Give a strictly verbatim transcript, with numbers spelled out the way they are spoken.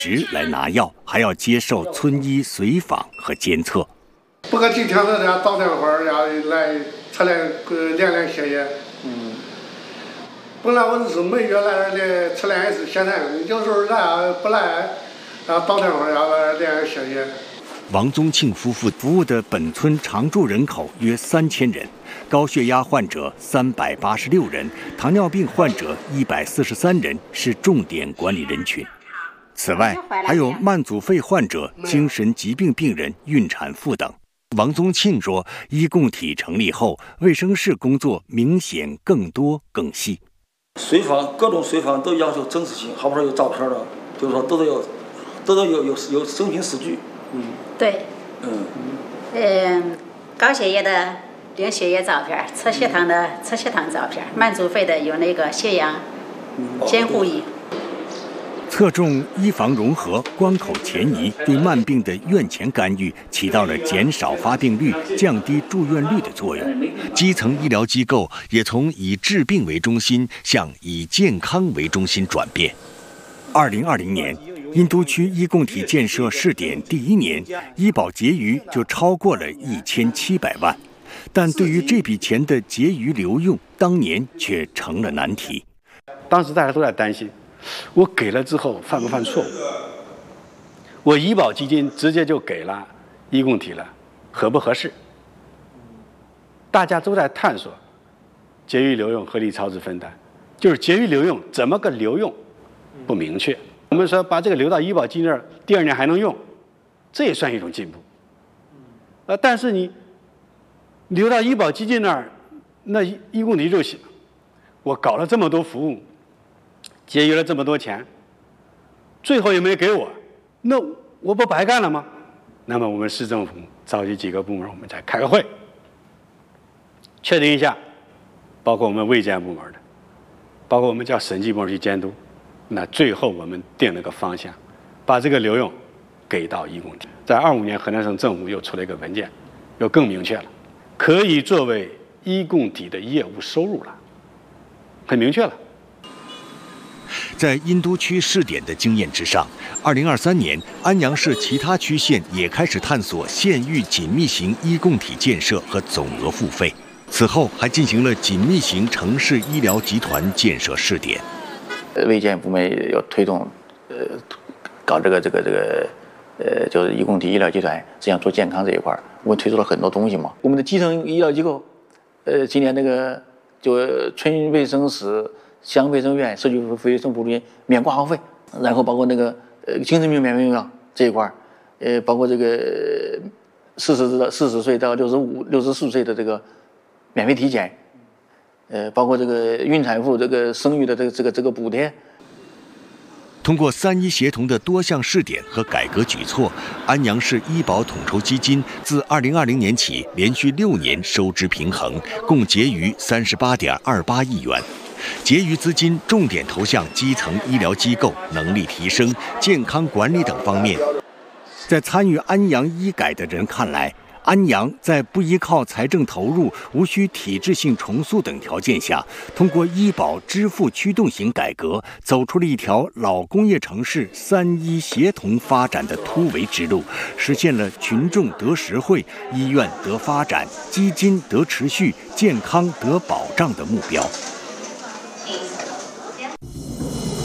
时来拿药，还要接受村医随访和监测。 不可几天的人家打电话，人家来测量量量血液。嗯。本来我是每月来的测量一次血糖，有时候来不来，然后打电话要来量血液。 王宗庆夫妇服务的本村常住人口约三千人，高血压患者三百八十六人，糖尿病患者一百四十三人是重点管理人群。此外，还有慢阻肺患者、精神疾病病人、孕产妇等。王宗庆说，医共体成立后，卫生室工作明显更多更细。 随访各种随访都要求真实性，好不容易有照片的，就是说都得有，都得有有有生平史据。 嗯，对，嗯，嗯，高血压的领血液照片，测血糖的测血糖照片，慢阻肺的有那个血氧监护仪。 侧重医防融合、关口前移，对慢病的院前干预起到了减少发病率、降低住院率的作用。基层医疗机构也从以治病为中心向以健康为中心转变。二零二零年，殷都区医共体建设试点第一年，医保结余就超过了一千七百万，但对于这笔钱的结余留用，当年却成了难题。 当时大家都在担心。我给了之后犯不犯错误？我医保基金直接就给了医共体了，合不合适？大家都在探索结余留用、合理超支分担，就是结余留用怎么个留用不明确。我们说把这个留到医保基金那儿，第二年还能用，这也算一种进步。呃，但是你留到医保基金那儿，那医共体就行。我搞了这么多服务。节约了这么多钱，最后也没给我，那我不白干了吗？那么我们市政府召集几个部门，我们再开个会，确定一下，包括我们卫健部门的，包括我们叫审计部门去监督。那最后我们定了个方向，把这个留用给到医共体。在二五年，河南省政府又出了一个文件，又更明确了，可以作为医共体的业务收入了，很明确了。 在殷都区试点的经验之上，二零二三年，安阳市其他区县也开始探索县域紧密型医共体建设和总额付费。此后，还进行了紧密型城市医疗集团建设试点。 卫健部门要推动，呃，搞这个这个这个，呃，就是医共体医疗集团，实际上做健康这一块，我们推出了很多东西嘛。我们的基层医疗机构，呃，今年那个就村卫生室。乡卫生院、社区卫生服务中心免挂号费，然后包括那个呃精神病免费用药这一块，呃，包括这个四十到四十岁到六十五、六十四岁的这个免费体检，呃，包括这个孕产妇这个生育的这个这个这个补贴。 通过三医协同的多项试点和改革举措，安阳市医保统筹基金自二零二零年起连续六年收支平衡，共结余三十八点二八亿元。结余资金重点投向基层医疗机构能力提升、健康管理等方面。在参与安阳医改的人看来，安阳在不依靠财政投入、无需体制性重塑等条件下，通过医保支付驱动型改革，走出了一条老工业城市三医协同发展的突围之路，实现了群众得实惠、医院得发展、基金得持续、健康得保障的目标。